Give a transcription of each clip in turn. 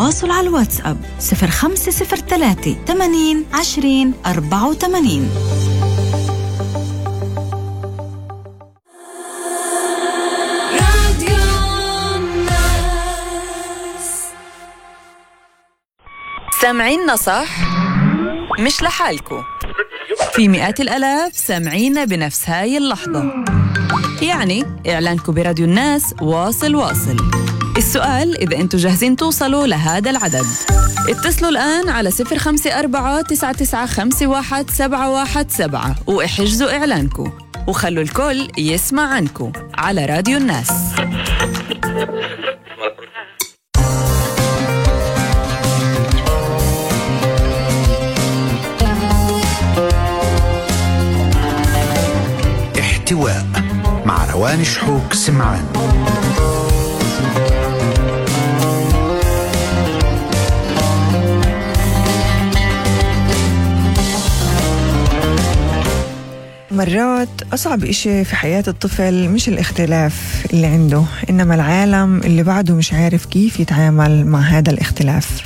للتواصل على الواتساب 0503 80 20 84. سامعيننا صح؟ مش لحالكو، في مئات الآلاف سامعينا بنفس هاي اللحظة. يعني إعلانكو براديو الناس واصل. السؤال إذا أنتوا جاهزين توصلوا لهذا العدد. اتصلوا الآن على 054-9951-717 واحجزوا إعلانكو وخلوا الكل يسمع عنكو على راديو الناس. احتواء مع روان شحوك سمعان. مرات أصعب إشي في حياة الطفل مش الاختلاف اللي عنده، إنما العالم اللي بعده مش عارف كيف يتعامل مع هذا الاختلاف.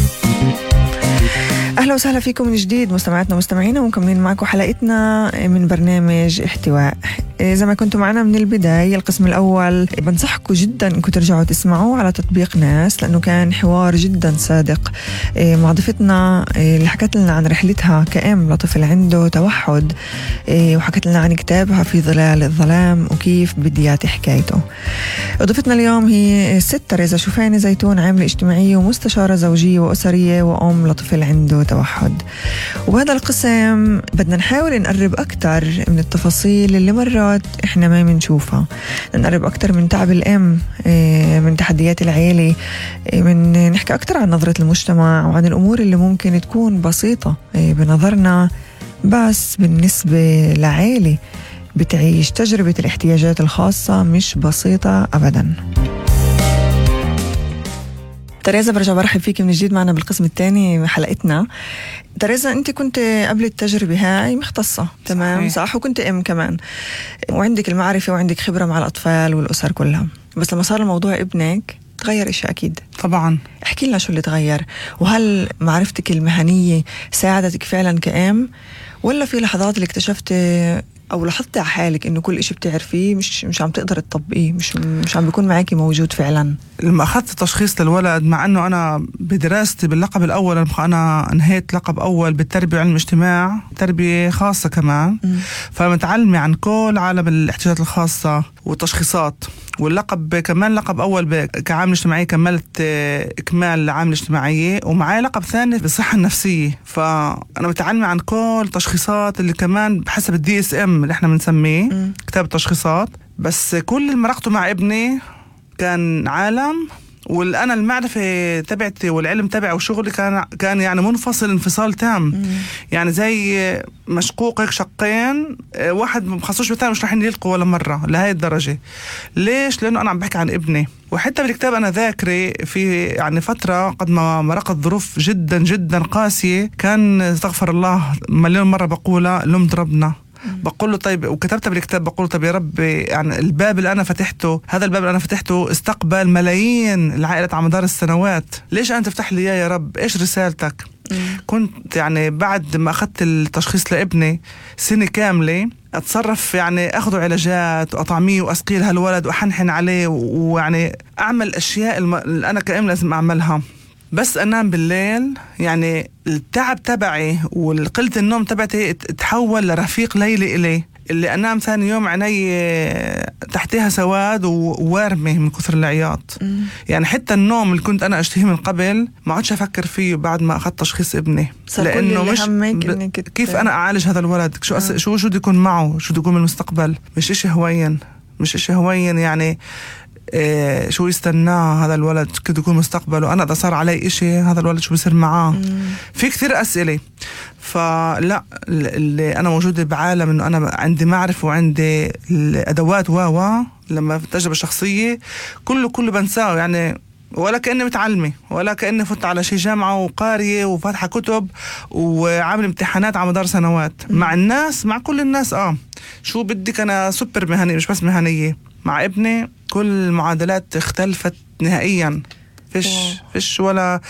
أهلا وسهلا فيكم من جديد مستمعاتنا ومستمعينا، ومكملين معكم حلقتنا من برنامج احتواء. إذا ما كنتوا معنا من البداية القسم الأول بنصحكم جدا أنكم ترجعوا تسمعوا على تطبيق ناس، لأنه كان حوار جدا صادق مع ضيفتنا اللي حكت لنا عن رحلتها كأم لطفل عنده توحد، وحكت لنا عن كتابها في ظلال الظلام وكيف بديات حكايته. ضيفتنا اليوم هي الست تريزا شوفاني زيتون، عاملة اجتماعية ومستشارة زوجية وأسرية وأم لطفل عنده توحد. وبهذا القسم بدنا نحاول نقرب أكتر من التفاصيل اللي مرات إحنا ما بنشوفها، نقرب أكتر من تعب الأم، من تحديات العيلة، من نحكي أكتر عن نظرة المجتمع وعن الأمور اللي ممكن تكون بسيطة بنظرنا، بس بالنسبة لعائلة بتعيش تجربة الاحتياجات الخاصة مش بسيطة أبداً. تريزا برجع برحب فيك من جديد معنا بالقسم الثاني حلقتنا. تريزا أنت كنت قبل التجربة هاي مختصة، تمام صح، وكنت أم كمان، وعندك المعرفة وعندك خبرة مع الأطفال والأسر كلها، بس لما صار الموضوع ابنك تغير إشي أكيد. طبعا احكي لنا شو اللي تغير، وهل معرفتك المهنية ساعدتك فعلا كأم، ولا في لحظات اللي اكتشفت أو لاحظت على حالك إنه كل إشي بتعرفيه مش عم تقدر تطبقيه، مش عم بيكون معاكي موجود فعلا؟ لما أخذت تشخيص للولد، مع أنه أنا بدراستي باللقب الأول أنا انهيت لقب أول بالتربية وعلم الاجتماع، تربية خاصة كمان، فمتعلمة عن كل عالم الاحتياجات الخاصة والتشخيصات، واللقب كمان لقب أول كعامل اجتماعي، كملت إكمال عامل اجتماعية، ومعاي لقب ثاني بالصحة النفسية. فأنا متعلمة عن كل تشخيصات اللي كمان بحسب الDSM اللي احنا بنسميه كتاب التشخيصات. بس كل اللي مرقته مع ابني كان عالم، والأنا المعرفة تبعتي والعلم تبعي وشغلي كان يعني منفصل انفصال تام. يعني زي مشقوق هيك شقين، واحد مخصوص بالتاني مش رايحين يلقوا ولا مرة لهي الدرجة. ليش؟ لأنه أنا عم بحكي عن ابني. وحتى بالكتاب أنا ذاكري في يعني فترة قد ما مرقت ظروف جدا جدا قاسية، كان استغفر الله مليون مرة بقولها لومت ربنا، بقول له طيب، وكتبت بالكتاب بقول طيب يا رب، يعني الباب اللي أنا فتحته، هذا الباب اللي أنا فتحته استقبل ملايين العائلات على مدار السنوات، ليش أنت تفتح لي إياه يا رب؟ إيش رسالتك؟ كنت يعني بعد ما أخذت التشخيص لابني سنة كاملة أتصرف، يعني أخذوا علاجات وأطعميه وأسقي هالولد وأحنحن عليه، ويعني أعمل أشياء اللي أنا كأم لازم أعملها. بس أنام بالليل، يعني التعب تبعي والقلة النوم تبعتي تحول لرفيق ليلي إلي، اللي أنام ثاني يوم عيني تحتها سواد ووارمة من كثر العياط. يعني حتى النوم اللي كنت أنا أشتهيه من قبل ما عدش أفكر فيه بعد ما أخذت تشخيص ابني، لأنه مش كيف أنا أعالج هذا الولد، شو بده يكون معه، شو بده يكون من المستقبل. مش إشي هوين يعني شو يستناه هذا الولد، كده يكون مستقبله، أنا إذا صار علي إشي هذا الولد شو بيصير معاه. في كثير أسئلة. فلا، اللي أنا موجودة بعالم إنه أنا عندي معرفة وعندي الأدوات لما في التجربة الشخصية كله بنساه، يعني ولا كأني متعلمة، ولا كأني فت على شي جامعة وقارية وفاتحة كتب وعامل امتحانات على مدار سنوات مع الناس، مع كل الناس. شو بدك، أنا سوبر مهنية مش بس مهنية. مع ابني كل المعادلات اختلفت نهائيا، فيش ولا